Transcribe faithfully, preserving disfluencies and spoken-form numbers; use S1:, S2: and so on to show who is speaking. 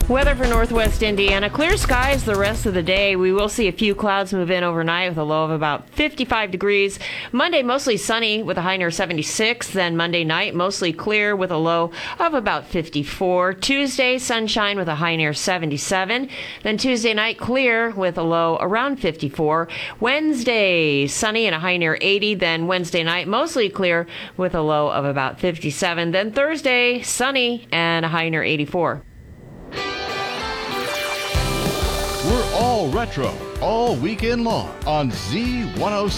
S1: Weather for northwest Indiana. Clear skies the rest of the day. We will see a few clouds move in overnight with a low of about fifty-five degrees. Monday, mostly sunny with a high near seventy-six. Then Monday night, mostly clear with a low of about fifty-four. Tuesday, sunshine with a high near seventy-seven. Then Tuesday night, clear with a low around fifty-four. Wednesday, sunny and a high near eighty. Then Wednesday night, mostly clear with a low of about fifty-seven. Then Thursday, sunny and a high near eighty-four.
S2: We're all retro, all weekend long on Z one oh six.